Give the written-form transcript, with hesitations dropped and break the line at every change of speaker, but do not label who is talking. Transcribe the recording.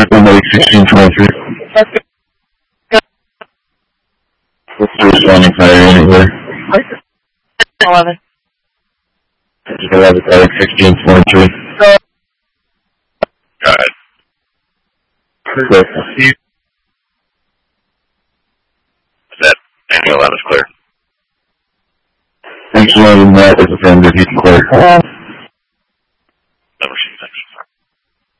Lake 1623. What's the responding fire anywhere?
11.
11 Lake 1623.
Go ahead.
Clear.
That Tango 11 is clear.
Thanks for letting that as affirmative. You can clear.